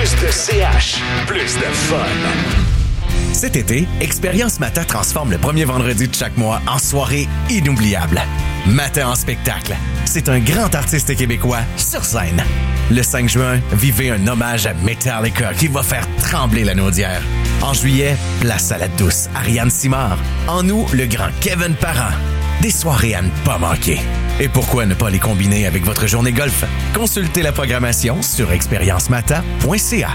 Plus de CH, plus de fun. Cet été, Expérience Mata transforme le premier vendredi de chaque mois en soirée inoubliable. Mata en spectacle. C'est un grand artiste québécois sur scène. Le 5 juin, vivez un hommage à Metallica qui va faire trembler la Naudière. En juillet, place à la douce Ariane Simard. En août, le grand Kevin Parent. Des soirées à ne pas manquer. Et pourquoi ne pas les combiner avec votre journée golf? Consultez la programmation sur expériencemata.ca.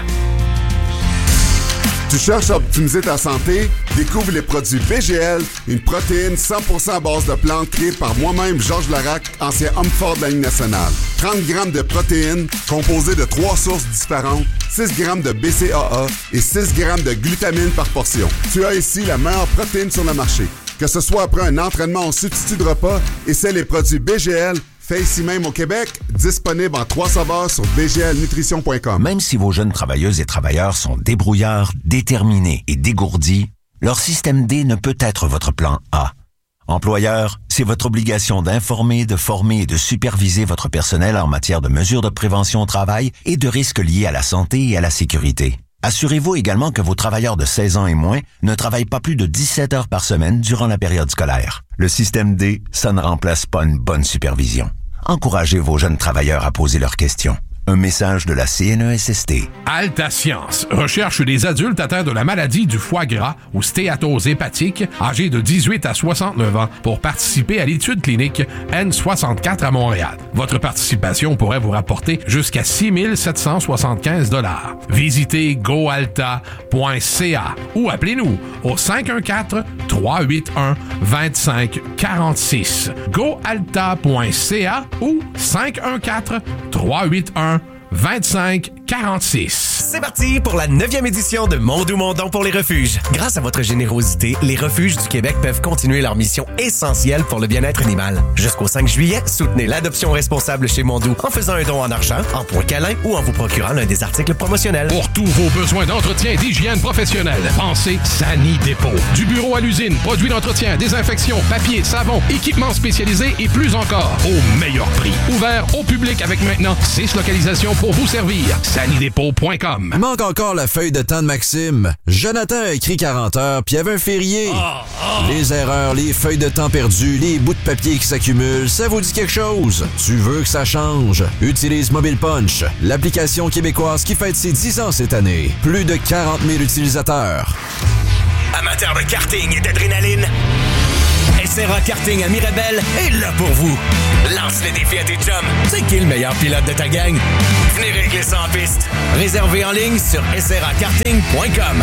Tu cherches à optimiser ta santé? Découvre les produits BGL, une protéine 100% à base de plantes créée par moi-même, Georges Larac, ancien homme fort de la Ligue nationale. 30 grammes de protéines composées de 3 sources différentes, 6 grammes de BCAA et 6 grammes de glutamine par portion. Tu as ici la meilleure protéine sur le marché. Que ce soit après un entraînement en substitut de repas, essaie les produits BGL, fait ici même au Québec, disponible en 3 saveurs sur bglnutrition.com. Même si vos jeunes travailleuses et travailleurs sont débrouillards, déterminés et dégourdis, leur système D ne peut être votre plan A. Employeur, c'est votre obligation d'informer, de former et de superviser votre personnel en matière de mesures de prévention au travail et de risques liés à la santé et à la sécurité. Assurez-vous également que vos travailleurs de 16 ans et moins ne travaillent pas plus de 17 heures par semaine durant la période scolaire. Le système D, ça ne remplace pas une bonne supervision. Encouragez vos jeunes travailleurs à poser leurs questions. Un message de la CNESST. Alta Science recherche des adultes atteints de la maladie du foie gras ou stéatose hépatique, âgés de 18 à 69 ans, pour participer à l'étude clinique N64 à Montréal. Votre participation pourrait vous rapporter jusqu'à 6 775 $. Visitez goalta.ca ou appelez-nous au 514-381-2546. goalta.ca ou 514-381-2546. C'est parti pour la 9e édition de Mon Doux Mon Don pour les refuges. Grâce à votre générosité, les refuges du Québec peuvent continuer leur mission essentielle pour le bien-être animal. Jusqu'au 5 juillet, soutenez l'adoption responsable chez Mon Doux en faisant un don en argent, en points câlins ou en vous procurant l'un des articles promotionnels. Pour tous vos besoins d'entretien et d'hygiène professionnelle, pensez Sani Dépôt. Du bureau à l'usine, produits d'entretien, désinfection, papier, savon, équipements spécialisés et plus encore, au meilleur prix. Ouvert au public avec maintenant 6 localisations pour vous servir. sanidépôt.com. Il manque encore la feuille de temps de Maxime. Jonathan a écrit 40 heures, puis il y avait un férié. Les erreurs, les feuilles de temps perdues, les bouts de papier qui s'accumulent, ça vous dit quelque chose? Tu veux que ça change? Utilise Mobile Punch, l'application québécoise qui fête ses 10 ans cette année. Plus de 40 000 utilisateurs. Amateurs de karting et d'adrénaline, SRA Karting à Mirabel est là pour vous. Lance le défi à tes chums. C'est qui le meilleur pilote de ta gang? Venez régler ça en piste. Réservé en ligne sur srakarting.com.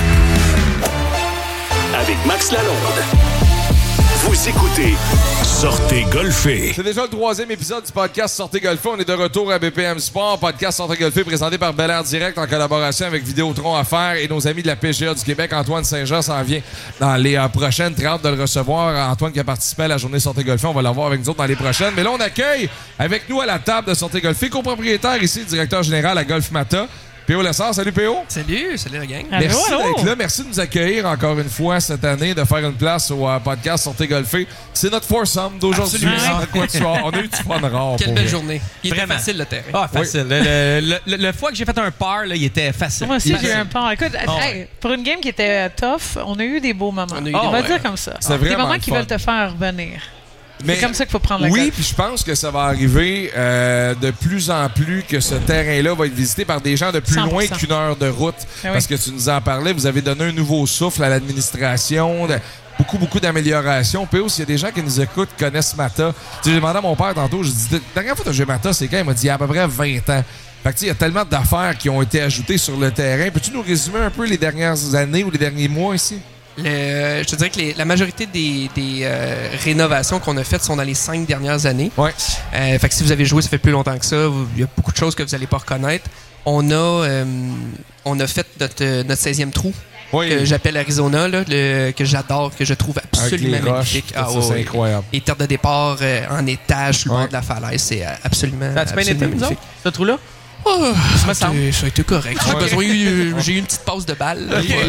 Avec Max Lalonde. Vous écoutez Sortez golfer. C'est déjà le 3e épisode du podcast Sortez golfer. On est de retour à BPM Sport. Podcast Sortez golfer présenté par Bel Air Direct en collaboration avec Vidéotron Affaires et nos amis de la PGA du Québec. Antoine Saint-Jean s'en vient dans les prochaines. Très hâte de le recevoir. Antoine qui a participé à la journée Sortez golfer. On va l'avoir avec nous autres dans les prochaines. Mais là, on accueille avec nous à la table de Sortez golfer copropriétaire ici, directeur général à Golf Mata, P.O. Lessard. Salut P.O. Salut la gang. Merci d'être là. Merci de nous accueillir encore une fois cette année, de faire une place au podcast Sortez golfer. C'est notre foursome d'aujourd'hui. On a eu du fun rare. Quelle belle journée. Il était facile le terrain. Ah, facile. Oui. Le fois que j'ai fait un par, là, il était facile. Moi aussi, j'ai eu un par. Écoute, pour une game qui était tough, on a eu des beaux moments. On va dire comme ça. Des moments qui veulent te faire revenir. C'est comme ça qu'il faut prendre la golf. Oui, puis je pense que ça va arriver de plus en plus que ce terrain-là va être visité par des gens de plus 100%. Loin qu'une heure de route. Parce que tu nous en parlais, vous avez donné un nouveau souffle à l'administration, beaucoup d'améliorations. Puis aussi, il y a des gens qui nous écoutent, qui connaissent Mata. Tu sais, j'ai demandé à mon père tantôt, je dis, la dernière fois que j'ai Mata, c'est quand? Il m'a dit, il y a à peu près 20 ans. Fait que il y a tellement d'affaires qui ont été ajoutées sur le terrain. Peux-tu nous résumer un peu les dernières années ou les derniers mois ici? Je te dirais que la majorité des rénovations qu'on a faites sont dans les 5 dernières années. Ouais. Fait que si vous avez joué, ça fait plus longtemps que ça. Il y a beaucoup de choses que vous n'allez pas reconnaître. On a fait notre 16e trou. Oui. Que j'appelle Arizona, là, que j'adore, que je trouve absolument magnifique. C'est incroyable. Les terres de départ en étage sur le bord de la falaise, c'est absolument, magnifique. Ce trou-là? Ça a été correct. J'ai eu une petite pause de balle.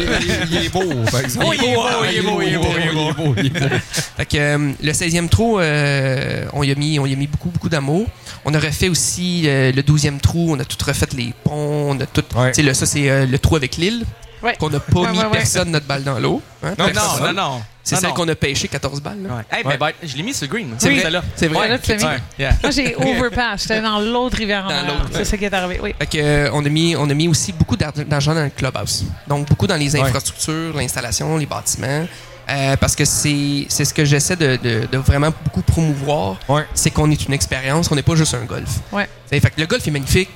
Il est beau, par exemple. Il est beau. Fait que le 16e trou, on y a mis beaucoup, beaucoup d'amour. On a refait aussi le 12e trou. On a tout refait les ponts. On a tout. Ça, c'est le trou avec l'île. Ouais. Qu'on n'a pas mis personne notre balle dans l'eau. Hein? Non. C'est celle qu'on a pêché 14 balles. Je l'ai mis sur le green. C'est vrai. C'est vrai. Moi, j'ai overpass. J'étais dans l'autre rivière. C'est ça qui est arrivé. Oui. Fait que, on a mis aussi beaucoup d'argent dans le clubhouse. Donc, beaucoup dans les infrastructures, l'installation, les bâtiments. Parce que c'est ce que j'essaie de vraiment beaucoup promouvoir. C'est qu'on est une expérience, on n'est pas juste un golf. Fait que le golf est magnifique.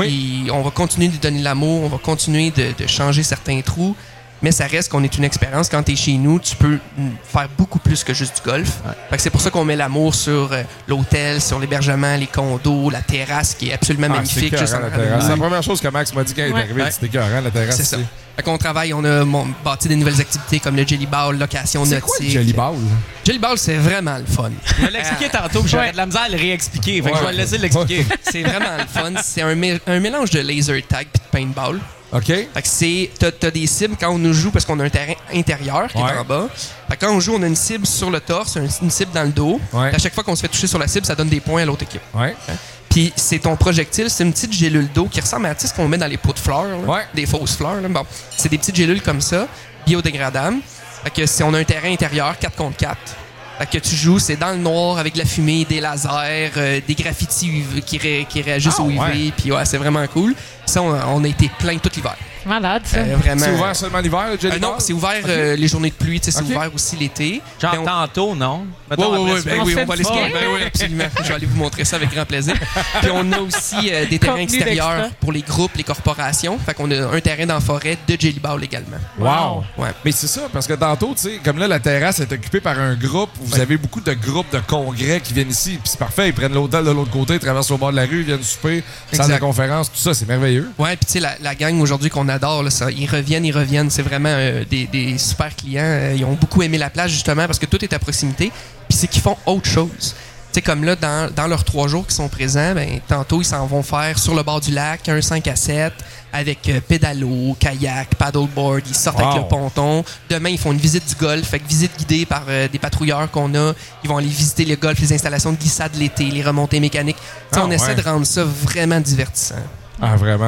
On va continuer de donner l'amour, on va continuer de changer certains trous. Mais ça reste qu'on est une expérience. Quand tu es chez nous, tu peux faire beaucoup plus que juste du golf. Fait que c'est pour ça qu'on met l'amour sur l'hôtel, sur l'hébergement, les condos, la terrasse qui est absolument magnifique. C'est la première chose que Max m'a dit quand il est arrivé. C'était écœurant, la terrasse. C'est ça. Fait qu'on travaille, on a bâti des nouvelles activités comme le Jelly Ball, location nautique. C'est quoi le Jelly Ball? Jelly Ball, c'est vraiment le fun. Je l'ai expliqué tantôt, puis j'avais de la misère à le réexpliquer. Fait que je vais le laisser l'expliquer. C'est vraiment le fun. C'est un mélange de laser tag et de paintball. OK. Fait que t'as des cibles quand on nous joue, parce qu'on a un terrain intérieur qui est en bas. Fait que quand on joue, on a une cible sur le torse, une cible dans le dos. À chaque fois qu'on se fait toucher sur la cible, ça donne des points à l'autre équipe. Puis c'est ton projectile, c'est une petite gélule d'eau qui ressemble à ce qu'on met dans les pots de fleurs, des fausses fleurs. Là. Bon, c'est des petites gélules comme ça, biodégradables. Fait que si on a un terrain intérieur 4 contre 4, fait que tu joues, c'est dans le noir avec de la fumée, des lasers, des graffitis UV qui réagissent au UV. Puis c'est vraiment cool. Ça, on a été plein tout l'hiver. Malade, ça. Vraiment. C'est ouvert seulement l'hiver, le Jelly Ball? Non, c'est ouvert les journées de pluie. C'est ouvert aussi l'été. Genre tantôt, non? Oui, on va aller se oui, absolument. Je vais aller vous montrer ça avec grand plaisir. Puis on a aussi des terrains extérieurs pour les groupes, les corporations. Fait qu'on a un terrain dans la forêt de Jelly Ball également. Wow! Mais c'est ça, parce que tantôt, tu sais, comme là, la terrasse est occupée par un groupe. Vous avez beaucoup de groupes de congrès qui viennent ici. Puis c'est parfait, ils prennent l'hôtel de l'autre côté, ils traversent au bord de la rue, ils viennent souper, salle de conférence, tout ça, c'est merveilleux. Ouais, puis tu sais, la gang aujourd'hui qu'on adore, là, ça, ils reviennent. C'est vraiment des super clients. Ils ont beaucoup aimé la place, justement, parce que tout est à proximité. Puis c'est qu'ils font autre chose. Tu sais, comme là, dans leurs 3 jours qui sont présents, ben, tantôt, ils s'en vont faire sur le bord du lac, un 5 à 7, avec pédalo, kayak, paddleboard. Ils sortent avec le ponton. Demain, ils font une visite du golf, fait que visite guidée par des patrouilleurs qu'on a. Ils vont aller visiter le golf, les installations de glissade l'été, les remontées mécaniques. On essaie de rendre ça vraiment divertissant. Ah, vraiment?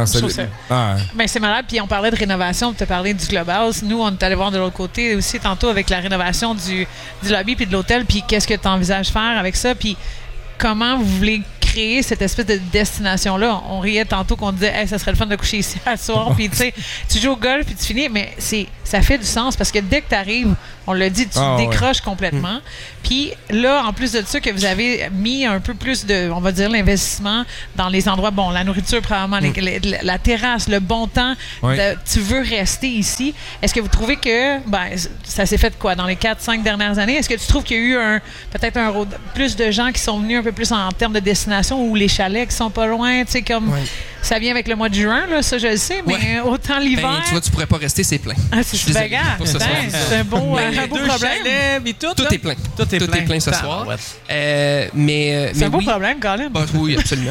Ben, c'est malade. Puis on parlait de rénovation, tu as parlé du clubhouse. Nous, on est allé voir de l'autre côté aussi tantôt avec la rénovation du lobby puis de l'hôtel. Puis qu'est-ce que tu envisages faire avec ça? Puis comment vous voulez créer cette espèce de destination-là? On riait tantôt qu'on disait hey, ça serait le fun de coucher ici à soir. Puis tu sais, tu joues au golf puis tu finis. Mais ça fait du sens parce que dès que tu arrives, on l'a dit, tu décroches complètement. Puis là, en plus de ça, que vous avez mis un peu plus de, on va dire, l'investissement dans les endroits, bon, la nourriture, probablement, la terrasse, le bon temps, tu veux rester ici. Est-ce que vous trouvez que, ça s'est fait quoi, dans les 4-5 dernières années? Est-ce que tu trouves qu'il y a eu peut-être plus de gens qui sont venus un peu plus en termes de destination ou les chalets qui sont pas loin, tu sais, comme... Ça vient avec le mois de juin, là, ça je le sais, mais autant l'hiver... Ben, tu vois, tu pourrais pas rester, c'est plein. Ah, c'est bagarre. C'est un beau problème. Tout est plein. Tout est plein ce soir. C'est un beau problème, Colin. Oui, absolument.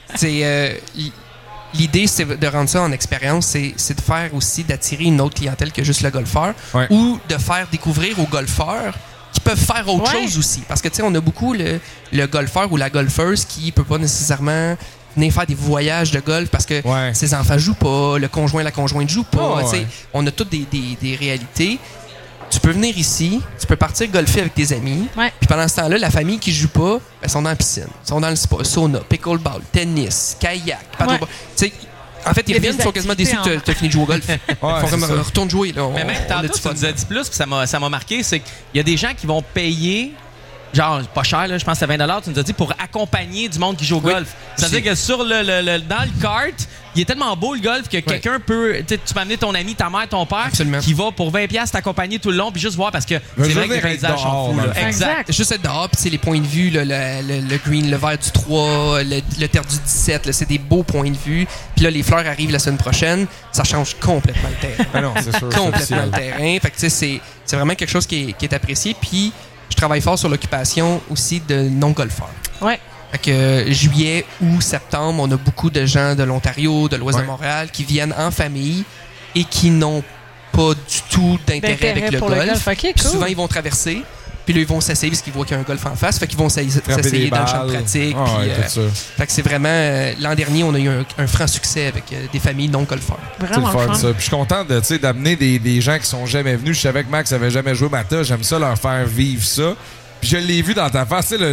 L'idée, c'est de rendre ça en expérience, c'est de faire aussi, d'attirer une autre clientèle que juste le golfeur, ou de faire découvrir aux golfeurs qui peuvent faire autre chose aussi. Parce que, tu sais, on a beaucoup le golfeur ou la golfeuse qui peut pas nécessairement venir faire des voyages de golf parce que ses enfants jouent pas, le conjoint, la conjointe joue pas. On a toutes des réalités. Tu peux venir ici, tu peux partir golfer avec tes amis. Puis pendant ce temps-là, la famille qui joue pas, ils sont dans la piscine, ils sont dans le spa, sauna, pickleball, tennis, kayak, paddleboard. En fait, ils reviennent, ils sont quasiment déçus que tu as fini de jouer au golf. Ils font comme retourne jouer. Là, mais même tantôt, tu nous as dit plus, puis ça m'a marqué, c'est qu'il y a des gens qui vont payer. Genre, pas cher, là, je pense que c'est $20, tu nous as dit, pour accompagner du monde qui joue au golf. C'est-à-dire que dans le kart, il est tellement beau le golf que quelqu'un peut. Tu peux amener ton ami, ta mère, ton père, qui va pour 20$ t'accompagner tout le long, puis juste voir parce que c'est vrai que les paysages sont fous. Exact. Juste être dehors, puis les points de vue, le green, le vert du 3, le terre du 17, là, c'est des beaux points de vue. Puis là, les fleurs arrivent la semaine prochaine, ça change complètement le terrain. Ah non, c'est sûr. Complètement le terrain. Fait que tu sais, c'est vraiment quelque chose qui est apprécié. Puis je travaille fort sur l'occupation aussi de non-golfeurs. Fait que juillet, août, septembre, on a beaucoup de gens de l'Ontario, de l'Ouest de Montréal qui viennent en famille et qui n'ont pas du tout d'intérêt avec le golf. Okay, cool. Souvent, ils vont traverser. Puis là, ils vont s'essayer parce qu'ils voient qu'il y a un golf en face. Fait qu'ils vont s'essayer dans le champ de pratique. Fait que c'est vraiment... l'an dernier, on a eu un franc succès avec des familles non-golfeurs. Vraiment le fun, ça. Puis je suis content d'amener des gens qui sont jamais venus. Je savais que Max avait jamais joué Mata. J'aime ça leur faire vivre ça. Puis je l'ai vu dans ta face, tu sais,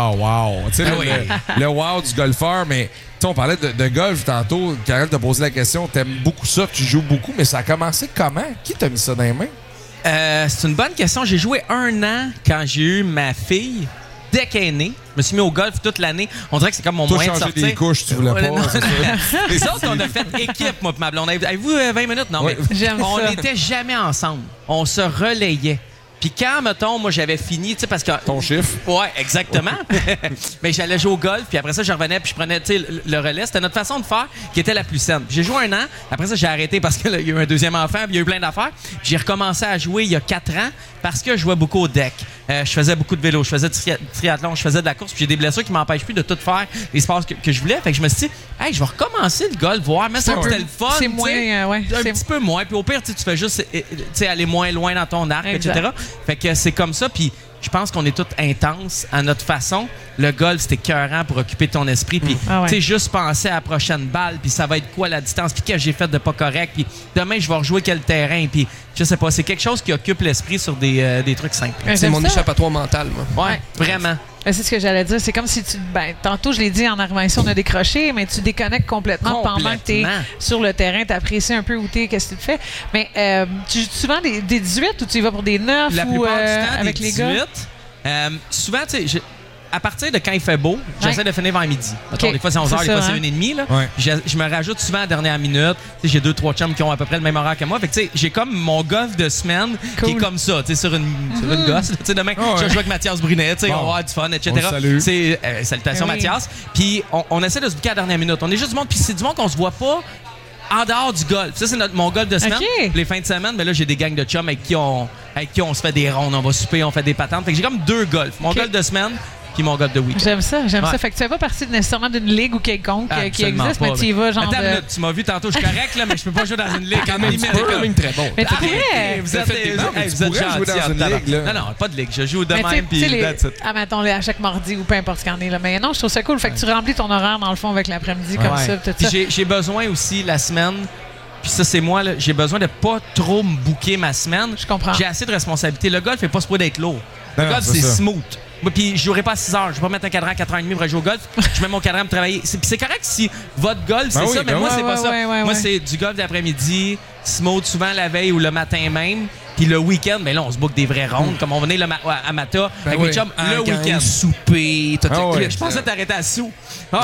le wow du golfeur. Mais on parlait de golf tantôt. Karel t'a posé la question. T'aimes beaucoup ça, tu joues beaucoup. Mais ça a commencé comment? Qui t'a mis ça dans les mains? C'est une bonne question. J'ai joué 1 an quand j'ai eu ma fille. Dès qu'elle est née, je me suis mis au golf toute l'année. On dirait que c'est comme mon moyen de sortir. Des couches, tu voulais pas. Les autres, on a fait équipe, moi et ma blonde. Avez-vous 20 minutes? Non, mais on n'était jamais ensemble. On se relayait. Puis quand, mettons, moi, j'avais fini, tu sais, parce que... Ton chiffre? Ouais, exactement. Mais j'allais jouer au golf, puis après ça, je revenais, puis je prenais, tu sais, le relais. C'était notre façon de faire qui était la plus saine. J'ai joué 1 an. Après ça, j'ai arrêté parce qu'il y a eu un deuxième enfant, puis il y a eu plein d'affaires. Puis j'ai recommencé à jouer il y a 4 ans parce que je jouais beaucoup au deck. Je faisais beaucoup de vélo, je faisais du triathlon, je faisais de la course, puis j'ai des blessures qui m'empêchent plus de tout faire les sports que je voulais. Fait que je me suis dit, hey, je vais recommencer le golf, voir. Mais ça, c'était le fun. C'est moins, un petit peu moins. Puis au pire, tu fais juste aller moins loin dans ton arc, etc. Fait que c'est comme ça. Puis je pense qu'on est tous intenses à notre façon. Le golf, c'était écœurant pour occuper ton esprit. Puis, tu sais, juste penser à la prochaine balle, puis ça va être quoi la distance, puis qu'est-ce que j'ai fait de pas correct, puis demain, je vais rejouer quel terrain, puis je sais pas. C'est quelque chose qui occupe l'esprit sur des trucs simples. C'est mon échappatoire mental, moi. Ouais, vraiment. C'est ce que j'allais dire. C'est comme si tu... tantôt, je l'ai dit en arrivant ici, on a décroché, mais tu déconnectes complètement pendant que tu es sur le terrain. Tu apprécies un où tu es, qu'est-ce que tu fais. Mais tu joues souvent des 18 ou tu y vas pour des 9 la ou plupart du temps, avec des les 18. Gars? Souvent, tu sais, à partir de quand il fait beau, j'essaie de finir vers midi. Okay. Des fois, c'est 11h, des fois, c'est 1h30. Là. Ouais. Je me rajoute souvent à la dernière minute. T'sais, j'ai 2-3 chums qui ont à peu près le même horaire que moi. Fait que, tu sais, j'ai comme mon golf de semaine qui est comme ça, sur une gosse. Tu sais, demain, je vais jouer avec Mathias Brunet, on va avoir du fun, etc. Salutations, Mathias. Puis, on essaie de se bouquer à la dernière minute. On est juste du monde, puis c'est du monde qu'on se voit pas en dehors du golf. Ça, c'est mon golf de semaine. Okay. Les fins de semaine, mais là, j'ai des gangs de chums avec qui on se fait des rondes, on va souper, on fait des patentes. Fait que j'ai comme 2 golfs. Mon golf de semaine puis mon golf de week-end. J'aime ça. Fait que tu fais pas partie nécessairement d'une ligue ou quelconque qui existe, mais tu y vas genre. Attends une minute, tu m'as vu tantôt, je suis correct, là, mais je peux pas jouer dans une ligue. Quand même très bon. Mais tu pourrais. Vous êtes gentils jouer dans une ligue, là. Non, pas de ligue. Je joue de même, puis mettons-les à chaque mardi ou peu importe ce qu'il y en est. Là. Mais non, je trouve ça cool. Fait que tu remplis ton horaire, dans le fond, avec l'après-midi, comme ça. Tout ça. J'ai besoin aussi, la semaine... Puis ça, c'est moi, j'ai besoin de pas trop me booker ma semaine. Je comprends. J'ai assez de responsabilités. Le golf n'est pas supposé d'être lourd. Le golf, c'est smooth. Puis je jouerai pas à 6 heures. Je vais pas mettre un cadran à 4h30 pour aller jouer au golf. Je mets mon cadran pour travailler. C'est correct si votre golf, c'est ça, mais moi, c'est pas ça. Moi, c'est du golf d'après-midi, smooth, souvent la veille ou le matin même. Puis le week-end, ben là, on se book des vraies rondes, comme on venait à Mata avec mes chums le week-end. Souper, tout Je pensais t'arrêter à sous. Non,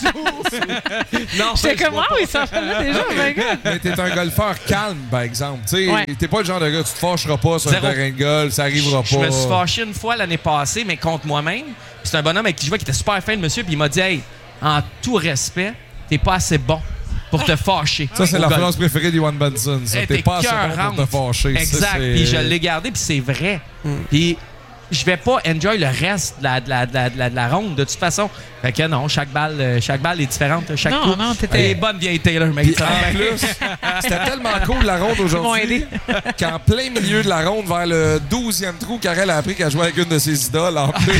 j'étais comme, oui, ça fait là déjà, mais t'es un golfeur calme, par exemple. T'es pas le genre de gars, tu te fâcheras pas sur un terrain de golf, ça arrivera pas. Je me suis fâché une fois l'année passée, mais contre moi-même. C'est un bonhomme avec qui je vois qui était super fin, le monsieur, puis il m'a dit, hey, en tout respect, t'es pas assez bon pour te fâcher. Ça, c'est la phrase préférée d'Iwan Benson. T'es pas assez bon pour te fâcher. Exact. Puis je l'ai gardé, puis c'est vrai. Puis je vais pas enjoy le reste de la ronde, de toute façon. Fait que non, chaque balle est différente. Chaque coup. Non, t'étais... Les bonnes vieilles Taylor, mec. En plus, c'était tellement cool la ronde aujourd'hui qu'en plein milieu de la ronde, vers le 12e trou, Karel a appris qu'elle jouait avec une de ses idoles en plus.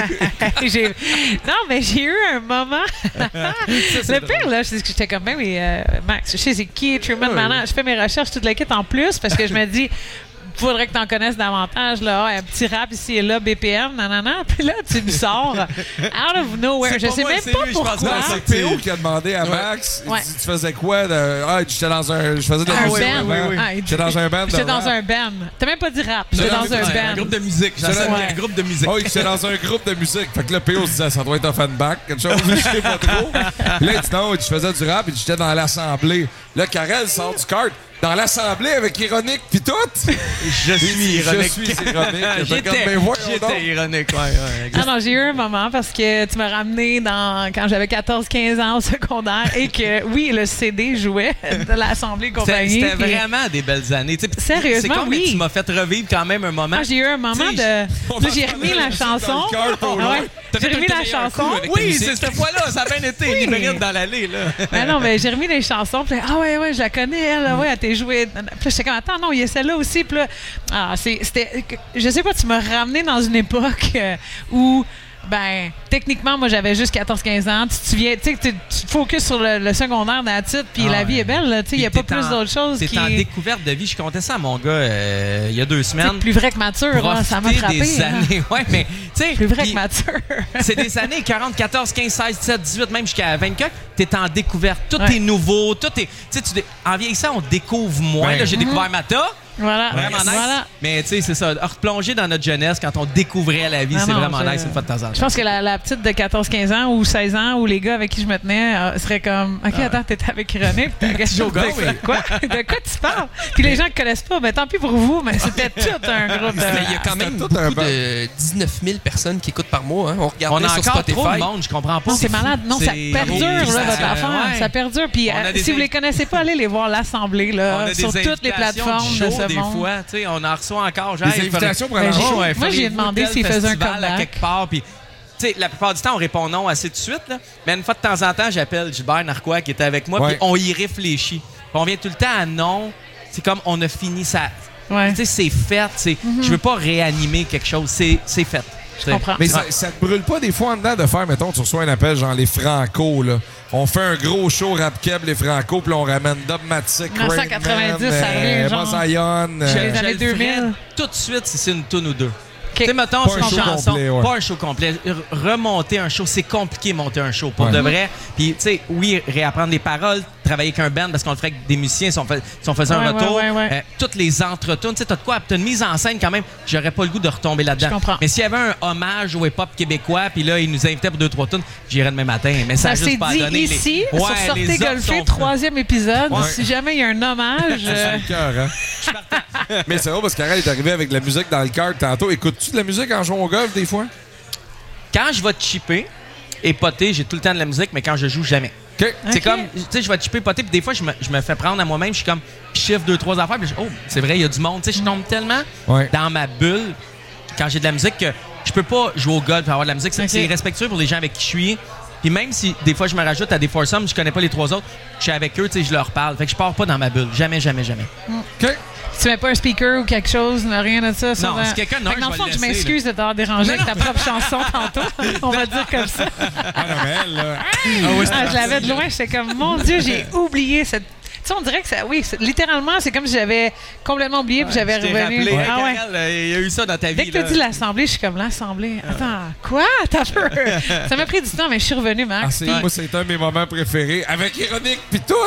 Non, mais j'ai eu un moment. Le pire, là, c'est que j'étais comme, Max, je sais c'est qui, Truman Manant. Je fais mes recherches, toute la kit en plus, parce que je me dis, faudrait que tu en connaisses davantage. Là. Un petit rap ici et là, BPM, nanana. Puis là, tu me sors out of nowhere. Je sais même pas pourquoi. C'est Théo qui a demandé à Max, il dit, tu faisais quoi? J'étais dans un... Je faisais de la musique. J'étais dans un band. J'étais dans un band. T'as même pas dit rap. J'étais dans un band. Un groupe de musique. Un groupe de musique. Oui, j'étais dans un groupe de musique. Fait que là, Théo se disait, ça doit être un fanback, quelque chose, je sais pas trop. Là, il dit non, je faisais du rap et j'étais dans l'assemblée. Là, Karel sort du kart. Dans l'assemblée avec Ironique pis tout. Je suis ironique. J'étais ironique, non, j'ai eu un moment parce que tu m'as ramené quand j'avais 14-15 ans au secondaire et que, oui, le CD jouait de l'Assemblée compagnie. C'était vraiment des belles années. Sérieusement, c'est oui. Tu m'as fait revivre quand même un moment. J'ai eu un moment de... J'ai remis la chanson. J'ai remis la chanson. Oui, c'est cette fois-là, ça a bien été. Oui. L'hybride dans l'allée, là. Mais non, mais j'ai remis les chansons. Puis ouais, je la connais, elle. Ouais, elle t'a joué. Puis là, j'étais comme, attends, non, il y a celle-là aussi. Puis là, c'était. Je sais pas, tu m'as ramené dans une époque où. Ben, techniquement, moi, j'avais juste 14-15 ans. Tu te souviens, tu sais, tu te focuses sur le secondaire dans la titre, puis la vie est belle, tu sais, il n'y a pas plus d'autres choses. C'est en découverte de vie. Je comptais ça à mon gars il y a 2 semaines. C'est plus vrai que mature, hein, ça m'a frappé. Des années, ouais, mais, tu sais. Plus vrai que mature. C'est des années 40, 14, 15, 16, 17, 18, même jusqu'à 24. T'es en découverte. Tout est nouveau. Tout est. Tu sais, en vieillissant, on découvre moins. Là, j'ai découvert Mata. Voilà. Vraiment nice. Voilà. Mais tu sais, c'est ça. Replonger dans notre jeunesse quand on découvrait la vie, c'est vraiment nice une fois de temps en temps. Je pense que la petite de 14-15 ans ou 16 ans ou les gars avec qui je me tenais seraient comme OK, attends, t'étais avec René. Quoi? De quoi tu parles? Puis les gens ne connaissent pas. Ben tant pis pour vous, mais c'était tout un groupe de. Il y a quand même beaucoup de 19 000 personnes qui écoutent par mois. Hein. On regarde sur Spotify. On a encore trop de monde, je comprends pas. Non, c'est malade. Non, ça perdure, là, votre affaire. Ouais. Ça perdure. Puis si vous les connaissez pas, allez les voir l'Assemblée là, sur toutes les plateformes de ce des monde. fois, tu sais, on en reçoit encore. Des invitations pour aller moi, j'ai demandé s'il faisait un comeback. à quelque part, puis tu sais, la plupart du temps, on répond non assez de suite, là. Mais une fois de temps en temps, j'appelle Gilbert Narquois qui était avec moi, puis on y réfléchit. Puis on vient tout le temps à non. C'est comme on a fini ça. Tu sais, c'est fait. Je veux pas réanimer quelque chose. C'est fait. Je comprends. Mais ça te brûle pas des fois en dedans de faire, mettons, tu reçois un appel genre les Franco, là. On fait un gros show rap keb, les Franco, puis on ramène Dogmatic, 1990, ça revient, genre. Zion. Les années 2000. Tout de suite, si c'est une toune ou deux. Okay. Tu sais, mettons, pas un show chanson, complet, pas un show complet. Remonter un show, c'est compliqué monter un show, pour de vrai. Puis, tu sais, oui, réapprendre les paroles, travailler avec un band, parce qu'on le ferait avec des musiciens, si on faisait un retour. Toutes les entretunes, tu sais, t'as de quoi? T'as une mise en scène quand même. J'aurais pas le goût de retomber là-dedans. Je comprends. Mais s'il y avait un hommage au hip-hop québécois, puis là, ils nous invitaient pour 2-3 tunes, j'irais demain matin. Mais ça a juste pas donné. Ici, sur Sortez Golfé, 3e épisode. Si jamais il y a un hommage. C'est le cœur, hein? Mais c'est vrai parce qu'Arel est arrivé avec de la musique dans le cœur tantôt. Écoutes-tu de la musique en jouant au golf des fois? Quand je vais te chipper et poter, j'ai tout le temps de la musique, mais quand je joue, jamais. C'est comme, tu sais, je vais te chipper, poter, puis des fois, je me fais prendre à moi-même, je suis comme, je chiffre 2-3 affaires, puis c'est vrai, il y a du monde. Tu sais, je tombe tellement dans ma bulle quand j'ai de la musique que je peux pas jouer au golf et avoir de la musique. C'est irrespectueux pour les gens avec qui je suis. Puis même si des fois je me rajoute à des foursomes, je connais pas les 3 autres, je suis avec eux, tu sais, je leur parle. Fait que je pars pas dans ma bulle. Jamais, jamais, jamais. OK. Tu mets pas un speaker ou quelque chose, rien de ça? Non, si quelqu'un n'a, dans le fond, je m'excuse de t'avoir dérangé avec ta propre chanson tantôt. On va dire comme ça. Ah non, mais elle, là. Je l'avais de loin, j'étais comme, mon Dieu, j'ai oublié cette... Tu sais, on dirait que ça... Oui, littéralement, c'est comme si j'avais complètement oublié puis j'avais revenu. Il y a eu ça dans ta vie. Dès que tu as dit l'Assemblée, je suis comme, l'Assemblée. Attends, quoi? T'as peur? Ça m'a pris du temps, mais je suis revenu, Max. Moi, c'est un de mes moments préférés. Avec Ironique puis tout.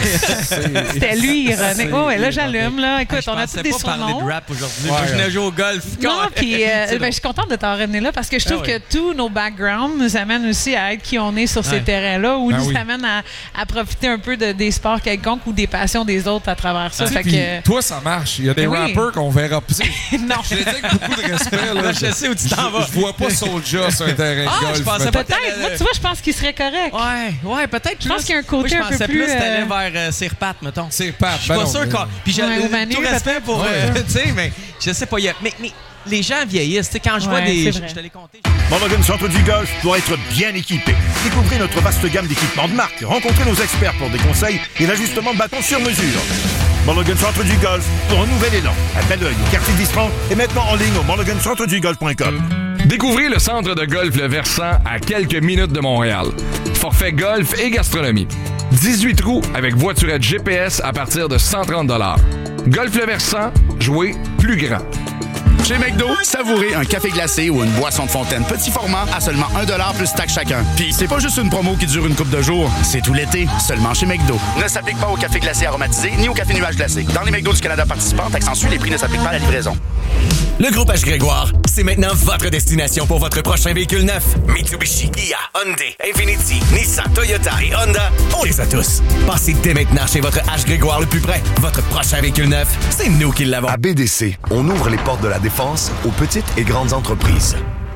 C'était lui, Ironique. Oh, ouais, là, j'allume. Là. Écoute, on a tous des surnoms. Je pensais pas parler de rap aujourd'hui. Je venais jouer au golf. Non, puis je suis contente de t'en ramener là parce que je trouve que tous nos backgrounds nous amènent aussi à être qui on est sur ces terrains-là ou nous amènent à profiter un peu des sports quelconques ou des passions des autres à travers ça. Fait que... Toi, ça marche. Il y a des rappers qu'on verra. Non. Je l'ai dit avec beaucoup de respect. Là, je sais où tu t'en vas. Je vois pas Soulja sur un terrain de golf. Je pensais peut-être. Moi, tu vois, je pense qu'il serait correct. Ouais, peut-être. Je pense qu'il y a un côté un peu plus... Je pensais plus t'allais vers Sirpat, mettons. Sirpat. Je suis pas sûr qu'on... Puis j'ai tout respect pour... Tu sais, mais je sais pas. Mais les gens vieillissent. Tu sais, quand je vois des... Je te l'ai compté. Mulligan Centre du Golf doit être bien équipé. Découvrez notre vaste gamme d'équipements de marque. Rencontrez nos experts pour des conseils et l'ajustement de bâtons sur mesure. Mulligan Centre du Golf pour un nouvel élan. À tel œil au quartier d'Ispan et maintenant en ligne au mulligancentredugolf.com. Découvrez le centre de golf Le Versant à quelques minutes de Montréal. Forfait golf et gastronomie. 18 trous avec voiturette GPS à partir de 130 $. Golf Le Versant, jouez plus grand. Chez McDo, savourez un café glacé ou une boisson de fontaine petit format à seulement 1$ plus taxe chacun. Puis c'est pas juste une promo qui dure une couple de jours, c'est tout l'été, seulement chez McDo. Ne s'applique pas au café glacé aromatisé ni au café nuage glacé. Dans les McDo du Canada participants, taxe en suit, les prix ne s'appliquent pas à la livraison. Le groupe H. Grégoire, c'est maintenant votre destination pour votre prochain véhicule neuf. Mitsubishi, Kia, Hyundai, Infiniti, Nissan, Toyota et Honda, on les a tous. Passez dès maintenant chez votre H. Grégoire le plus près. Votre prochain véhicule neuf, c'est nous qui l'avons. À BDC, on ouvre les portes de la défense aux petites et grandes entreprises.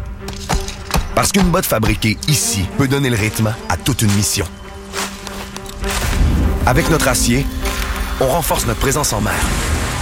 Parce qu'une botte fabriquée ici peut donner le rythme à toute une mission. Avec notre acier, on renforce notre présence en mer.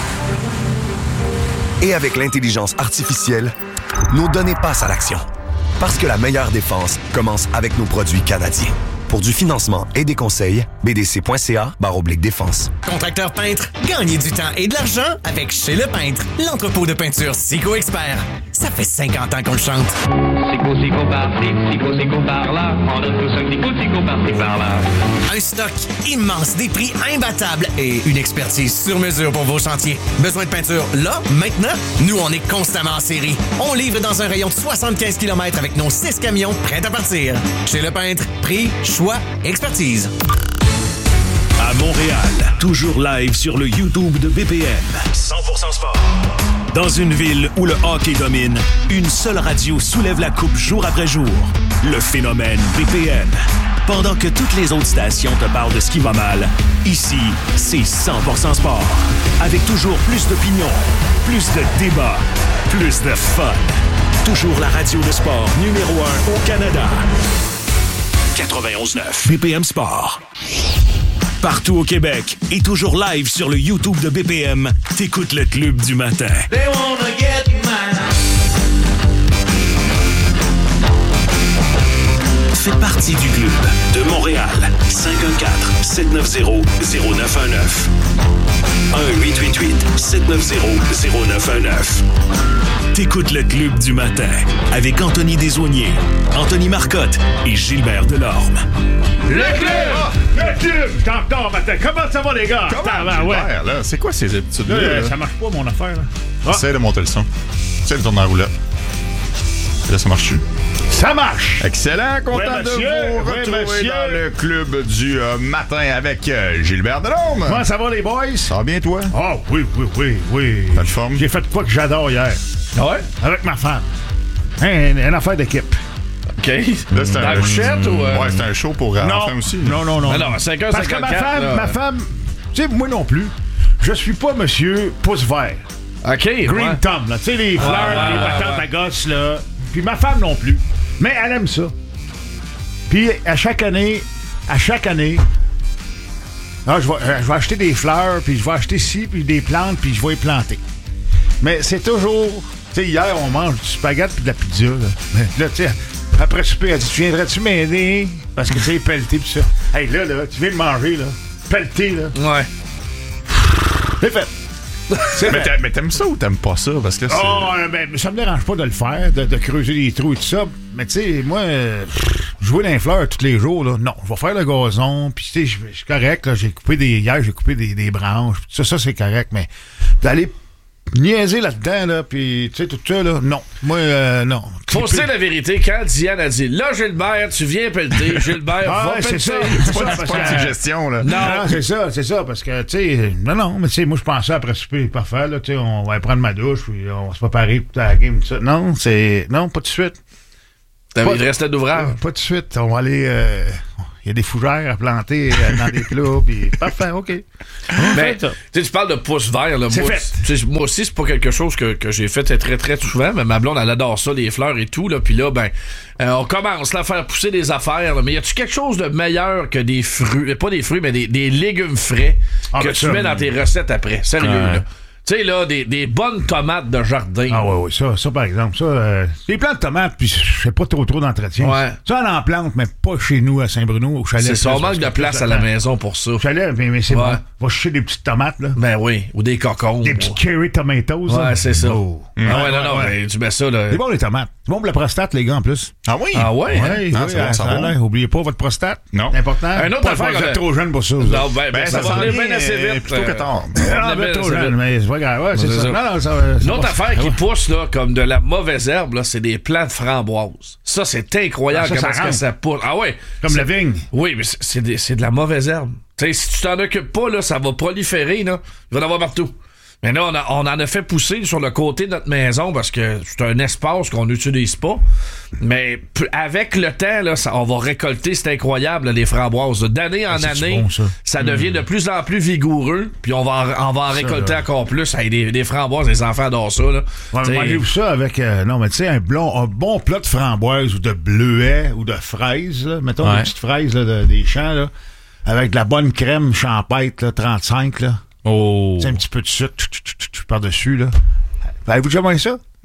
Et avec l'intelligence artificielle, nos données passent à l'action. Parce que la meilleure défense commence avec nos produits canadiens. Pour du financement et des conseils, bdc.ca/défense. Contracteur peintre, gagnez du temps et de l'argent avec Chez Le Peintre, l'entrepôt de peinture Sico Expert. Ça fait 50 ans qu'on le chante. Sico par-ci, Sico par-là. On donne tous un petit coup de Sico par-ci, par-là. Un stock immense, des prix imbattables et une expertise sur mesure pour vos chantiers. Besoin de peinture là, maintenant? Nous, on est constamment en série. On livre dans un rayon de 75 km avec nos 6 camions prêts à partir. Chez Le Peintre, prix, choix, expertise. À Montréal, toujours live sur le YouTube de BPM. 100% sport. Dans une ville où le hockey domine, une seule radio soulève la coupe jour après jour. Le phénomène BPM. Pendant que toutes les autres stations te parlent de ce qui va mal, ici, c'est 100% sport. Avec toujours plus d'opinions, plus de débats, plus de fun. Toujours la radio de sport numéro 1 au Canada. 91.9 BPM Sport. Partout au Québec et toujours live sur le YouTube de BPM, t'écoutes le Club du matin. They wanna get mine. Fais partie du club de Montréal. 514-790-0919. 1-888-790-0919. T'écoutes le Club du matin avec Anthony Desaulniers, Anthony Marcotte et Gilbert Delorme. Le club! Le club! Je suis en retard matin. Comment ça va, les gars? Là, c'est quoi ces habitudes-là? Ça marche pas, mon affaire. Essaye de monter le son. Essaye de tourner en roulette. Là, ça marche-tu? Ça marche! Excellent, content de vous retrouver dans le club du matin avec Gilbert Delorme. Comment ça va, les boys? Ça va bien, toi? Oh, oui. T'as le forme? J'ai fait quoi que j'adore hier? Ouais? Avec ma femme. Une affaire d'équipe. OK. Là, c'est un couchette ou... Ouais, c'est un show pour enfants aussi. Non. Non, 5h54. Parce que ma femme, tu sais, moi non plus, je suis pas monsieur pouce vert. OK. Green Thumb, là. Tu sais, les fleurs, les patates à gosse, là. Puis ma femme non plus. Mais elle aime ça. Puis à chaque année, je vais acheter des fleurs, puis je vais acheter ci, puis des plantes, puis je vais les planter. Mais c'est toujours... Tu sais, hier, on mange du spaghetti puis de la pizza, là. Là, tu sais, après souper, elle dit, tu viendrais-tu m'aider? Parce que, tu sais, pelleté, puis ça. Hey, là, tu viens de manger, là. Pelleté, là. Ouais. C'est fait. Mais t'aimes ça ou t'aimes pas ça? Parce que ben, ça me dérange pas de le faire, de creuser des trous et tout ça. Mais tu sais, moi, jouer dans les fleurs tous les jours, là, non. Je vais faire le gazon, puis tu sais, je suis correct, là. Hier, j'ai coupé des branches. Ça, c'est correct, mais d'aller niaiser là-dedans, là, puis tu sais, tout ça, là, non. Moi, non. Faut se dire la vérité, quand Diane a dit, là, Gilbert, tu viens pelleter, Gilbert, va pelleter. C'est pas une suggestion, là. Non, c'est ça, parce que, tu sais, non, mais tu sais, moi, je pensais après souper, parfait, là, tu sais, on va aller prendre ma douche, puis on va se préparer pour la game, tout ça. Non, pas tout de suite. Il restait d'ouvrage. Pas tout de suite, on va aller... Il y a des fougères à planter dans des clous, puis parfait, OK. Mais, tu parles de pouce vert, là. Moi aussi, c'est pas quelque chose que j'ai fait très, très souvent, mais ma blonde, elle adore ça, les fleurs et tout, là. Puis là, on commence là, à faire pousser des affaires, là. Mais y a-tu quelque chose de meilleur que des fruits, pas des fruits, mais des légumes frais que tu mets dans tes recettes après? Sérieux, là. Tu sais, là, des bonnes tomates de jardin. Ah oui, ça par exemple. Ça, les plantes de tomates, puis je fais pas trop d'entretien. Ouais. Ça, on en plante, mais pas chez nous, à Saint-Bruno, au chalet. C'est ça, on manque de place à la maison pour ça. Au chalet, mais c'est bon. Va chercher des petites tomates, là. Ben oui, ou des cocons. Des petits cherry tomatoes. Ouais, c'est ça. Non, mais tu mets ça, là. C'est bon, les tomates. C'est bon pour la prostate, les gars, en plus. Ah oui? Ah ouais? Ça va. Oubliez pas votre prostate. Non. C'est important. Un autre affaire. Vous êtes trop jeune pour ça. Non, ça va aller bien assez vite. Plutôt que tard. Vous êtes trop jeune, mais c'est pas grave. Ouais, c'est ça. Une autre affaire qui pousse, là, comme de la mauvaise herbe, là, c'est des plants de framboises. Ça, c'est incroyable comment ça pousse. Ah ouais. Comme la vigne. Oui, mais c'est de la mauvaise herbe. Tu sais, si tu t'en occupes pas, là, ça va proliférer, là. Il va en avoir partout. Mais là, on en a fait pousser sur le côté de notre maison parce que c'est un espace qu'on n'utilise pas. Mais avec le temps, là, on va récolter, c'est incroyable, là, les framboises. D'année en année, bon, ça devient de plus en plus vigoureux. Puis on va en récolter encore plus. Hey, des framboises, les enfants adorent ça. Là. Ouais, mangez-vous ça avec non, mais tu sais, un bon plat de framboises ou de bleuets ou de fraises. Là, mettons des petites fraises là, des champs, là, avec de la bonne crème champêtre, là, 35. Là. Oh. C'est un petit peu de sucre par-dessus, là. Avez-vous déjà mangé ça? Non.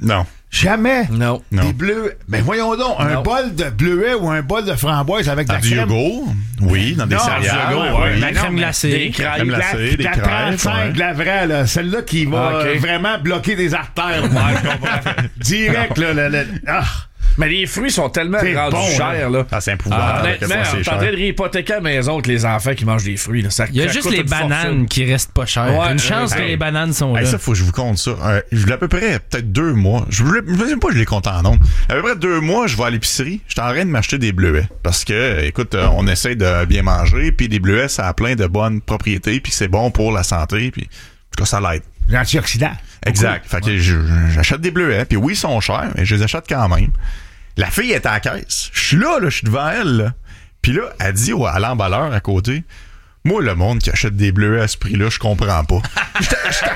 Jamais. Non. Des bleuets. Ben voyons donc, un bol de bleuets ou un bol de framboise avec de la du crème. yogourt? Oui, dans des céréales. La crème glacée. Des crêpes glacées, des la crêpes. 35 de la vraie, là, celle-là qui va vraiment bloquer des artères. Direct, là. Mais les fruits sont tellement rendus chers, là. Ah, c'est épouvantable. Honnêtement, on est en train de réhypothéquer à la maison avec les enfants qui mangent des fruits. Là. Il y a juste les bananes qui restent pas chères. Une chance que les bananes sont là. Ça, faut que je vous compte ça. Je l'ai à peu près peut-être 2 mois. Je ne sais pas, je les compte en nombre. À peu près 2 mois, je vais à l'épicerie. Je suis en train de m'acheter des bleuets. Parce que, écoute, on essaie de bien manger. Puis les bleuets, ça a plein de bonnes propriétés. Puis c'est bon pour la santé. Puis, en tout cas, ça l'aide. L'antioxydant. Exact. Fait que j'achète des bleuets. Puis oui, ils sont chers, mais je les achète quand même. La fille est à la caisse. Je suis là, je suis devant elle. Là. Puis là, elle dit à l'emballeur à côté, moi, le monde qui achète des bleuets à ce prix-là, je comprends pas. J'étais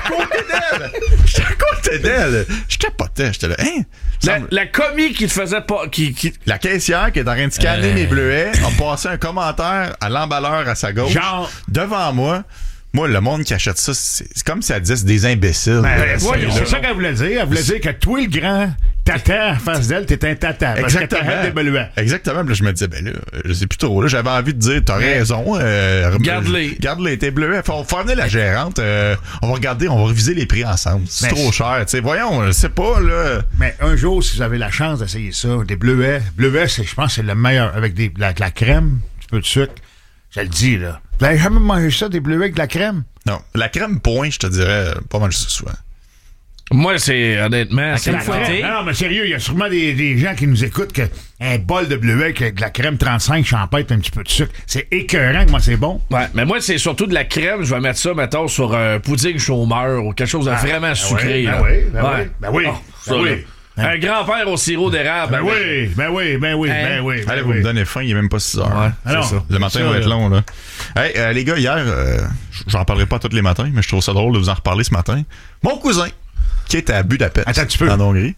à côté d'elle. Je capotais. J'étais là, hein? La commis qui te faisait pas. La caissière qui est en train de scanner mes bleuets a passé un commentaire à l'emballeur à sa gauche. Genre. Devant moi. Moi, le monde qui achète ça, c'est comme si elle disait c'est des imbéciles. C'est ça qu'elle voulait dire. Elle voulait dire que toi, le grand tata en face d'elle, t'es un tata. Exactement. Parce que t'achètes des bleuets. Exactement. Puis là, je me disais, ben là, je sais plus trop. Là, j'avais envie de dire, t'as raison. Garde-les. Garde-les, tes bleuets. Faut venir la gérante. On va regarder, on va réviser les prix ensemble. C'est trop cher. Tu sais, voyons, je sais pas, là. Mais un jour, si vous avez la chance d'essayer ça, des bleuets. Bleuets, je pense que c'est le meilleur. Avec la crème, un petit peu de sucre. Je le dis, là. Vous n'avez jamais mangé ça, des bleuets avec de la crème? Non. La crème point, je te dirais, pas mal ça souvent. Moi, c'est honnêtement, c'est Non, mais sérieux, il y a sûrement des gens qui nous écoutent que un bol de bleuets avec de la crème 35 champêtre un petit peu de sucre. C'est écœurant, comment c'est bon. Ouais, mais moi, c'est surtout de la crème. Je vais mettre ça, mettons, sur un pudding chômeur ou quelque chose de vraiment sucré. Ben oui. Un grand-père au sirop d'érable. Ben oui. Allez, vous me donnez faim, il est même pas 6 heures. Ouais. C'est ça. Le matin va être long, là. Hey, les gars, hier, j'en parlerai pas tous les matins, mais je trouve ça drôle de vous en reparler ce matin. Mon cousin, qui est à Budapest, en Hongrie,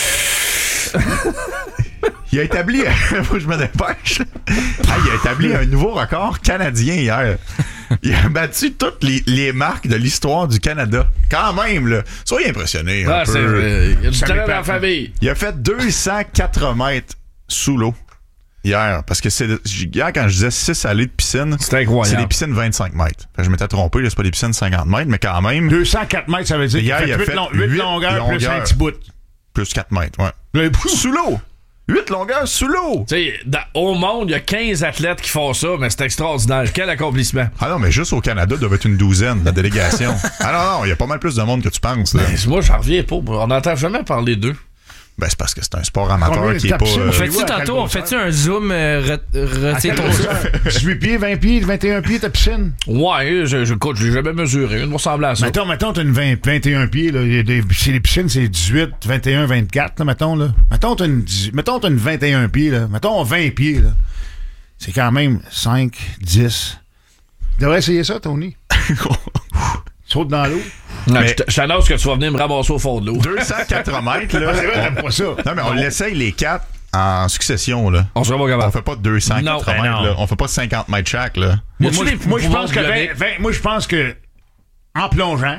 il a établi... Faut que je me dépêche. Il a établi un nouveau record canadien hier. Il a battu toutes les marques de l'histoire du Canada. Quand même, là. Soyez impressionnés. Il y a du talent dans la famille. Il a fait 204 mètres sous l'eau hier. Parce que hier, quand je disais 6 allées de piscine, c'est incroyable. C'est des piscines 25 mètres. Je m'étais trompé, là, c'est pas des piscines 50 mètres, mais quand même. 204 mètres, ça veut dire qu'il a fait 8 longueurs plus un petit bout. Plus 4 mètres, ouais. Sous l'eau! 8 longueurs sous l'eau! Tu sais, au monde, il y a 15 athlètes qui font ça, mais c'est extraordinaire. Quel accomplissement! Ah non, mais juste au Canada, il doit être une douzaine, la délégation. Ah non, il y a pas mal plus de monde que tu penses. Là. Ben, moi, j'en reviens pas. On n'entend jamais parler d'eux. Ben, c'est parce que c'est un sport amateur qui est pas... On fait-tu un zoom retire ton souffle? 18 pieds, 20 pieds, 21 pieds ta piscine? Ouais, je l'ai jamais mesuré. Il me ressemble à ça. Mettons, t'as une 21 pieds, là. Les piscines, c'est 18, 21, 24, là, mettons, là. Mettons, t'as une 21 pieds, là. Mettons, 20 pieds, là. C'est quand même 5, 10. Tu devrais essayer ça, Tony. Saute dans l'eau. Mais je t'annonce que tu vas venir me ramasser au fond de l'eau. 204 mètres, là. C'est vrai, t'aimes pas ça. Non, mais on l'essaye les 4 en succession, là. On sera pas capable. On fait pas 204 mètres, là. On fait pas 50 mètres chaque, là. Moi, je pense que en plongeant,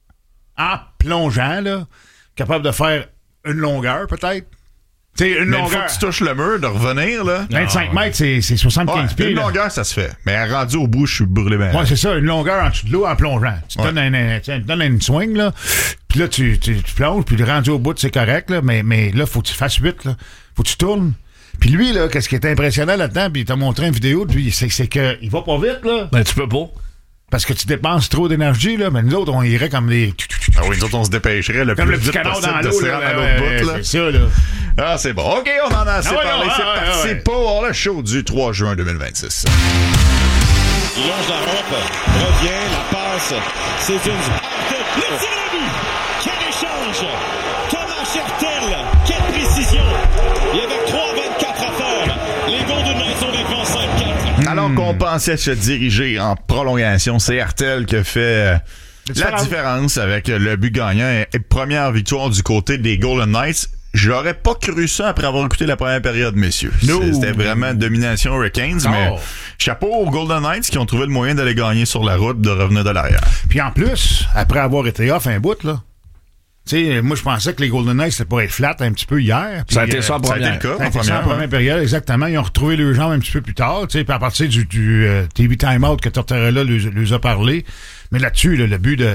là, capable de faire une longueur, peut-être. Mais il faut que tu touches le mur, de revenir, là. 25 mètres, c'est 75 pieds. Une longueur, ça se fait. Mais rendu au bout, je suis brûlé bien. Ouais, c'est ça, une longueur en dessous de l'eau en plongeant. Tu te donnes une swing, là. Puis là, tu plonges, puis rendu au bout, c'est correct, là. Mais là, faut que tu fasses 8, là. Faut que tu tournes. Puis lui, là, qu'est-ce qui est impressionnant là-dedans, puis il t'a montré une vidéo de lui, c'est qu'il va pas vite, là. Ben, tu peux pas. Parce que tu dépenses trop d'énergie, là. Mais nous autres, on irait comme des... Ah oui, nous autres, on se dépêcherait le plus vite possible de se rendre à l'autre bout, là. C'est ça, là. Ah, c'est bon. OK, on en a assez parlé. C'est parti pour le show du 3 juin 2026. Il longe la rampe, revient, la passe. C'est une... Le tir à but! Quel échange! Thomas Hertel, quelle précision! Il y avait 3-24 à faire. Les Golden Knights ont devant 5-4. Alors qu'on pensait se diriger en prolongation, c'est Hertel qui a fait... la différence avec le but gagnant et première victoire du côté des Golden Knights. J'aurais pas cru ça après avoir écouté la première période, messieurs. C'était vraiment domination Hurricanes, mais chapeau aux Golden Knights qui ont trouvé le moyen d'aller gagner sur la route, de revenir de l'arrière. Puis en plus, après avoir été off un bout, là, sais, moi, je pensais que les Golden Knights, c'était pour être flat un petit peu hier. Ça a été ça en première. Ça a été le cas en première période, exactement. Ils ont retrouvé leurs jambes un petit peu plus tard. Puis à partir du TV timeout que Tortorella les a parlé. Mais là-dessus, le but de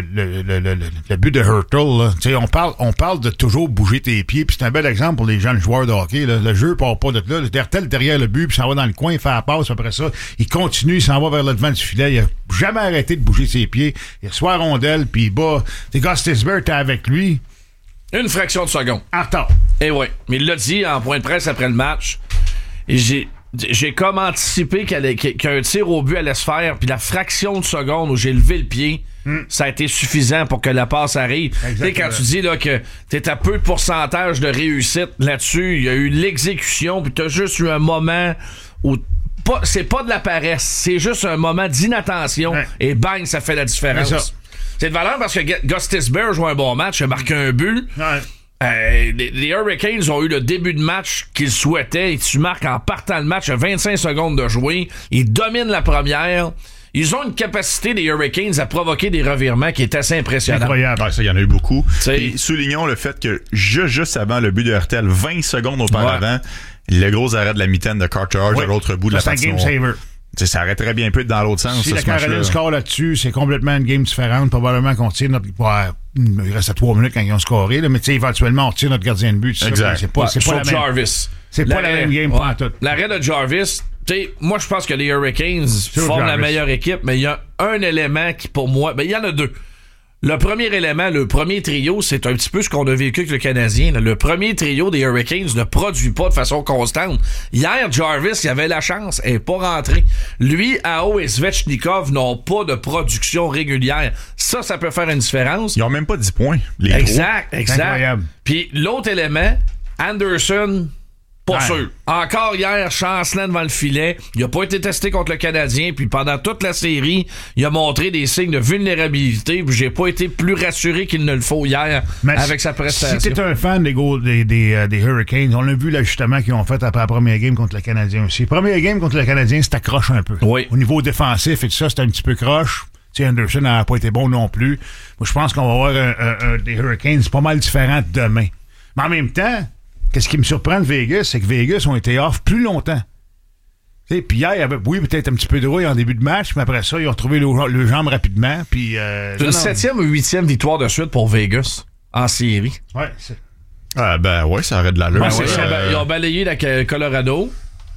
Hurtle, on parle de toujours bouger tes pieds. Puis c'est un bel exemple pour les jeunes joueurs de hockey. Là. Le jeu part pas de là. Hurtle derrière le but, puis s'en va dans le coin, il fait la passe. Après ça, il continue, il s'en va vers le devant du filet. Il a jamais arrêté de bouger ses pieds. Il reçoit la rondelle, puis il bat. Gostisbehere était avec lui. Une fraction de seconde. En retard. Et oui. Mais il l'a dit en point de presse après le match. Et j'ai comme anticipé qu'un tir au but allait se faire, puis la fraction de seconde où j'ai levé le pied, ça a été suffisant pour que la passe arrive. Tu sais, quand tu dis là, que t'es à peu de pourcentage de réussite là-dessus, il y a eu l'exécution, puis t'as juste eu un moment où c'est pas de la paresse, c'est juste un moment d'inattention, et bang, ça fait la différence. C'est de valeur parce que Gostisbehere joue un bon match, il a marqué un but. Les Hurricanes ont eu le début de match qu'ils souhaitaient et tu marques en partant le match à 25 secondes de jouer. Ils dominent la première. Ils ont une capacité, les Hurricanes, à provoquer des revirements qui est assez impressionnant. Incroyable. Ouais, ça, il y en a eu beaucoup. Et soulignons le fait que juste avant le but de Hurtel, 20 secondes auparavant, le gros arrêt de la mitaine de Carter à l'autre bout de la patinoire. C'est un game saver. T'sais, ça aurait très bien pu être dans l'autre sens. Si la Caroline score là-dessus, c'est complètement une game différente. Probablement qu'on tire notre... il reste à 3 minutes quand ils ont scoré, là, mais éventuellement, on tire notre gardien de but. Exact. C'est pas la même... Jarvis. C'est pas la même game pour tout. L'arrêt de Jarvis, moi, je pense que les Hurricanes forment la meilleure équipe, mais il y a un élément qui, pour moi... il y en a deux. Le premier élément, le premier trio, c'est un petit peu ce qu'on a vécu avec le Canadien. Le premier trio des Hurricanes ne produit pas de façon constante. Hier, Jarvis, il avait la chance, elle n'est pas rentré. Lui, Ao et Svechnikov n'ont pas de production régulière. Ça peut faire une différence. Ils n'ont même pas 10 points, les Exact. Incroyable. Puis l'autre élément, Anderson... Pas sûr. Encore hier, chancelant devant le filet. Il a pas été testé contre le Canadien. Puis pendant toute la série, il a montré des signes de vulnérabilité. Puis j'ai pas été plus rassuré qu'il ne le faut hier avec sa prestation. Si t'es un fan des Hurricanes, on l'a vu l'ajustement qu'ils ont fait après la première game contre le Canadien aussi. Première game contre le Canadien, c'était croche un peu. Oui. Au niveau défensif et tout ça, c'était un petit peu croche. T'sais, Anderson n'a pas été bon non plus. Moi, je pense qu'on va avoir des Hurricanes pas mal différents demain. Mais en même temps, qu'est-ce qui me surprend de Vegas, c'est que Vegas ont été off plus longtemps. Puis hier, il y avait, peut-être un petit peu de rouille en début de match, mais après ça, ils ont retrouvé le jambes rapidement. Puis, c'est une 7e ou 8e victoire de suite pour Vegas en série. Ouais, ça aurait de l'allure. Ils ont balayé la Colorado.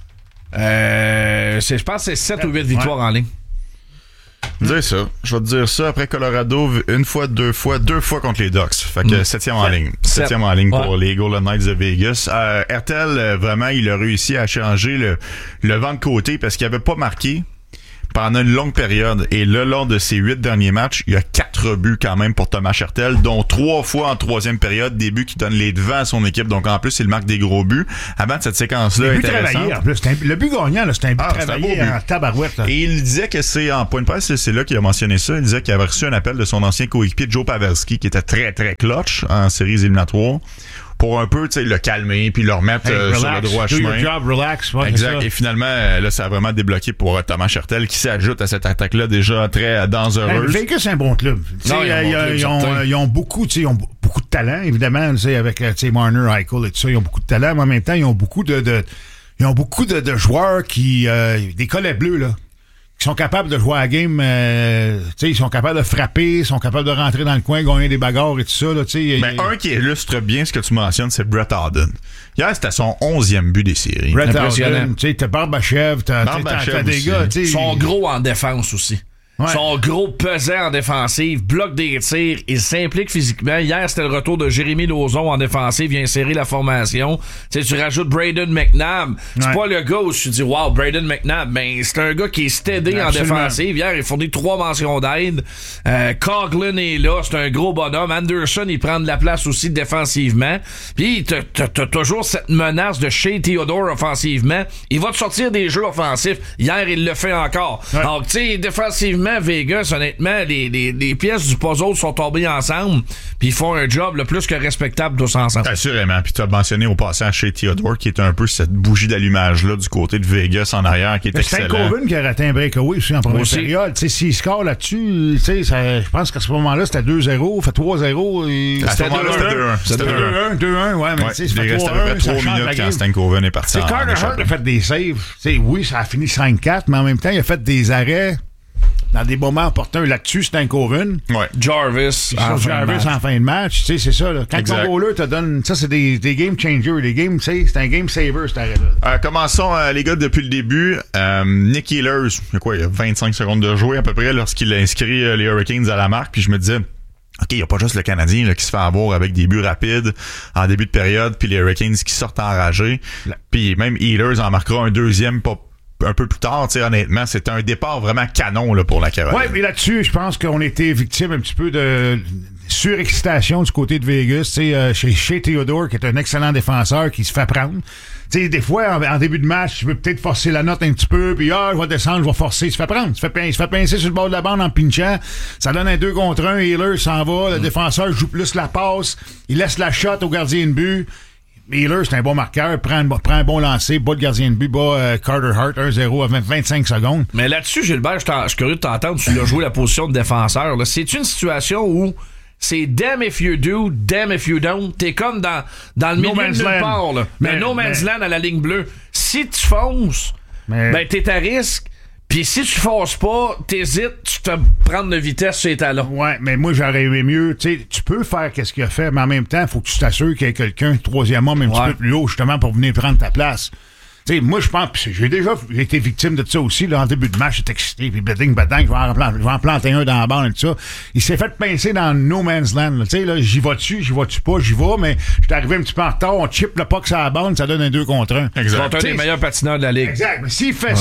Je pense que c'est 7 ou 8 victoires en ligne. Dire ça. Je vais te dire ça. Après Colorado, une fois, deux fois contre les Ducks. Fait que 7e en ligne. 7e en ligne pour les Golden Knights de Vegas. Hertel, vraiment, il a réussi à changer le vent de côté parce qu'il avait pas marqué pendant une longue période. Et le long de ses 8 derniers matchs, il y a 4 buts quand même pour Thomas Hertel, dont 3 fois en 3e période, des buts qui donnent les devants à son équipe. Donc en plus, il marque des gros buts. Avant de cette séquence-là, intéressante. En plus, le but gagnant, là, c'est un but travaillé en tabarouette. Là. Et il disait que c'est en point de presse, c'est là qu'il a mentionné ça. Il disait qu'il avait reçu un appel de son ancien coéquipier Joe Pavelski, qui était très très clutch en séries éliminatoires, pour un peu, tu sais, le calmer puis le remettre sur le droit chemin. Exact. Et finalement, là, ça a vraiment débloqué pour Thomas Hertel qui s'ajoute à cette attaque-là déjà très dangereuse. Vegas, c'est un bon club. Ils ont beaucoup de talent, évidemment, avec Marner, Eichel et tout ça. Ils ont beaucoup de talent, mais en même temps, ils ont beaucoup de joueurs qui des collets bleus, là. Qui sont capables de jouer à la game, ils sont capables de frapper, ils sont capables de rentrer dans le coin, gagner des bagarres et tout ça. Là, un qui illustre bien ce que tu mentionnes, c'est Brett Howden. Hier, c'était son 11e but des séries. Brett Howden, t'as Barbachev, t'as des gars. Ils sont gros en défense aussi. Ouais. Son gros pesant en défensive, bloque des tirs, il s'implique physiquement. Hier, c'était le retour de Jérémy Lauzon en défensive, vient serrer la formation. Tu rajoutes Braden McNabb. C'est pas le gars où tu dis wow, Braden McNabb, mais c'est un gars qui est steady en défensive. Hier, il fournit 3 mentions d'aide. Coughlin est là, c'est un gros bonhomme. Anderson, il prend de la place aussi défensivement. Puis t'as toujours cette menace de Shea Theodore offensivement. Il va te sortir des jeux offensifs. Hier, il le fait encore. Ouais. Donc, tu sais, défensivement, défensivement, Vegas, honnêtement, les pièces du puzzle sont tombées ensemble, puis ils font un job le plus que respectable tous ensemble. Assurément. Puis tu as mentionné au passage chez Theodore, qui est un peu cette bougie d'allumage-là du côté de Vegas en arrière, qui est excellent. C'est Coven qui a raté un breakaway aussi en première période. S'il score là-dessus, je pense qu'à ce moment-là, c'était 2-0, fait 3-0. À ce moment-là, c'était 2-1. 2-1, ouais, mais tu sais, il restait à peu près 3 minutes quand Stan Coven est parti. Carter Hart a fait des saves. Oui, ça a fini 5-4, mais en même temps, il a fait des arrêts dans des moments opportuns là-dessus, Stan Coven. Ouais. Jarvis en fin de match. C'est ça. Là. Quand ton goaler te donne... Ça, c'est des game changers. C'est un game saver, cet arrêt-là. Commençons, les gars, depuis le début. Nick Ehlers, il y a 25 secondes de jouer à peu près lorsqu'il a inscrit les Hurricanes à la marque. Puis je me disais... OK, il n'y a pas juste le Canadien là, qui se fait avoir avec des buts rapides en début de période, puis les Hurricanes qui sortent enragés. Puis même Ehlers en marquera un deuxième un peu plus tard. Honnêtement, c'était un départ vraiment canon là, pour la Caroline. Oui, mais là-dessus, je pense qu'on était victime un petit peu de surexcitation du côté de Vegas. Chez Theodore, qui est un excellent défenseur qui se fait prendre. Des fois, en début de match, tu peux peut-être forcer la note un petit peu, puis je vais descendre, je vais forcer. Il se fait prendre. Il se fait pincer sur le bord de la bande en pinchant. Ça donne un 2 contre 1. Ehlers s'en va. Le défenseur joue plus la passe. Il laisse la shot au gardien de but. Ehlers, c'est un bon marqueur. Prend un bon lancer. Bat le gardien de but. Bat Carter Hart 1-0 à 25 secondes. Mais là-dessus, Gilbert, je suis curieux de t'entendre. Tu l'as joué la position de défenseur. Là. C'est une situation où c'est damn if you do, damn if you don't. T'es comme dans le milieu de nulle part. Là. Mais no man's land à la ligne bleue. Si tu fonces, t'es à risque. Puis si tu fonces pas, t'hésites, tu te prends de vitesse sur les talons. Ouais, mais moi, j'aurais aimé mieux. Tu peux faire qu'est-ce qu'il a fait, mais en même temps, il faut que tu t'assures qu'il y ait quelqu'un, troisième homme, un petit peu plus haut, justement, pour venir prendre ta place. T'sais, moi, je pense, j'ai été victime de ça aussi, là, en début de match, j'étais excité, puis bading, je vais en planter un dans la bande et tout ça. Il s'est fait pincer dans no man's land, tu sais, là, j'y vas-tu pas, j'y vais, mais j'étais arrivé un petit peu en retard, on chip le puck sur la bande, ça donne un 2 contre 1. Exact. C'est un des meilleurs patineurs de la Ligue. Exact, mais s'il fait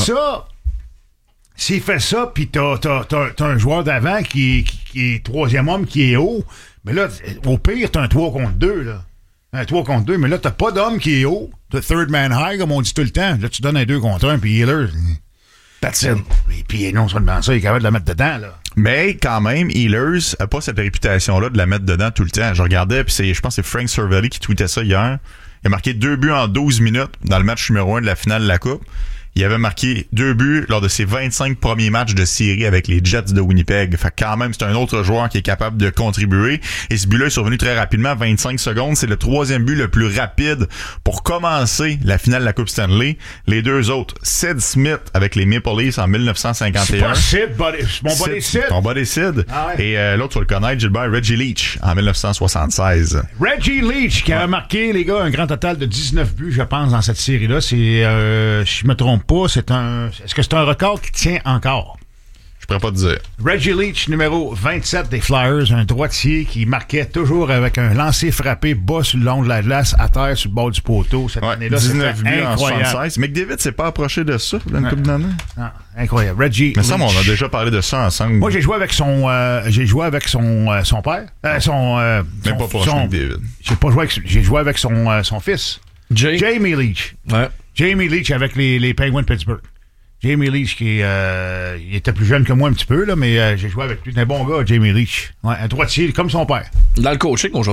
ça, puis t'as un joueur d'avant qui est troisième homme, qui est haut, mais là, au pire, t'as un 3 contre 2, là. Un 3 contre 2, mais là, t'as pas d'homme qui est haut. T'as third man high, comme on dit tout le temps. Là, tu donnes un 2 contre 1, puis Ehlers... Patine. Et puis non seulement ça, il est capable de la mettre dedans, là. Mais quand même, Ehlers a pas cette réputation-là de la mettre dedans tout le temps. Je regardais, puis je pense que c'est Frank Cervelli qui tweetait ça hier. Il a marqué 2 buts en 12 minutes dans le match numéro 1 de la finale de la Coupe. Il avait marqué 2 buts lors de ses 25 premiers matchs de série avec les Jets de Winnipeg. Fait que quand même, c'est un autre joueur qui est capable de contribuer. Et ce but-là est survenu très rapidement, 25 secondes. C'est le 3e but le plus rapide pour commencer la finale de la Coupe Stanley. Les 2 autres, Sid Smith avec les Maple Leafs en 1951. C'est pas Sid, mon buddy Sid. Ton buddy Sid. Ah ouais. Et l'autre, tu le connais, Gilbert, Reggie Leach en 1976. Reggie Leach qui a marqué, les gars, un grand total de 19 buts, je pense, dans cette série-là. C'est, je me trompe pas, est-ce que c'est un record qui tient encore? Je pourrais pas te dire. Reggie Leach, numéro 27 des Flyers, un droitier qui marquait toujours avec un lancer frappé bas sur le long de la glace, à terre sur le bord du poteau. Cette année-là, 19 buts en incroyable. 76. McDavid s'est pas approché de ça dans une couple d'années. Incroyable. Reggie Mais ça, Leach. on a déjà parlé de ça ensemble. Moi, j'ai joué avec son père. Même pas pour McDavid. J'ai joué avec son fils. Jamie Leach. Ouais. Jamie Leach avec les Penguins de Pittsburgh. Jamie Leach, il était plus jeune que moi un petit peu, là, mais j'ai joué avec lui. C'est un bon gars, Jamie Leach. Ouais, un droitier comme son père. Dans le coaching,